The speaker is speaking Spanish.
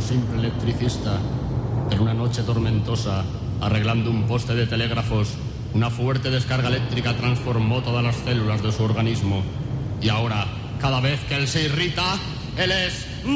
simple electricista. En una noche tormentosa, arreglando un poste de telégrafos, una fuerte descarga eléctrica transformó todas las células de su organismo. Y ahora, cada vez que él se irrita, él es